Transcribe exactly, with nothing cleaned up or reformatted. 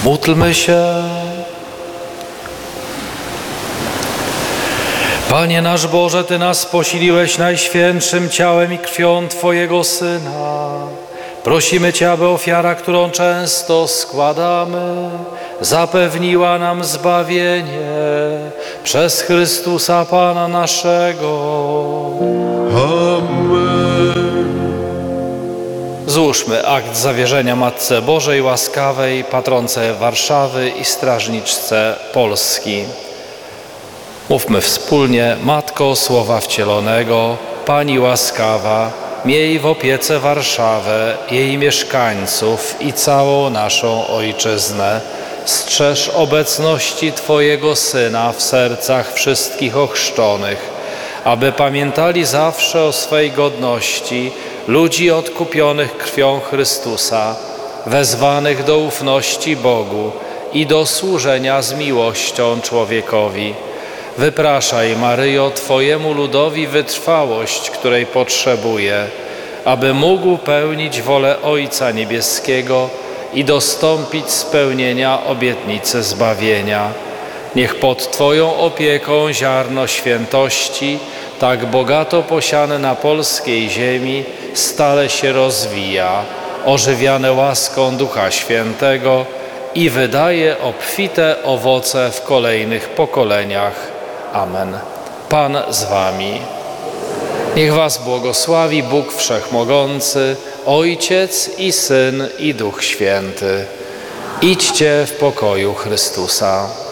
Módlmy się. Panie nasz Boże, Ty nas posiliłeś najświętszym ciałem i krwią Twojego Syna. Prosimy Cię, aby ofiara, którą często składamy, zapewniła nam zbawienie przez Chrystusa Pana naszego. Amen. Złóżmy akt zawierzenia Matce Bożej Łaskawej, patronce Warszawy i strażniczce Polski. Mówmy wspólnie: Matko Słowa Wcielonego, Pani łaskawa, miej w opiece Warszawę, jej mieszkańców i całą naszą Ojczyznę. Strzeż obecności Twojego Syna w sercach wszystkich ochrzczonych, aby pamiętali zawsze o swej godności ludzi odkupionych krwią Chrystusa, wezwanych do ufności Bogu i do służenia z miłością człowiekowi. Wypraszaj, Maryjo, Twojemu ludowi wytrwałość, której potrzebuje, aby mógł pełnić wolę Ojca Niebieskiego i dostąpić spełnienia obietnicy zbawienia. Niech pod Twoją opieką ziarno świętości, tak bogato posiane na polskiej ziemi, stale się rozwija, ożywiane łaską Ducha Świętego i wydaje obfite owoce w kolejnych pokoleniach. Amen. Pan z Wami. Niech Was błogosławi Bóg Wszechmogący, Ojciec i Syn i Duch Święty. Idźcie w pokoju Chrystusa.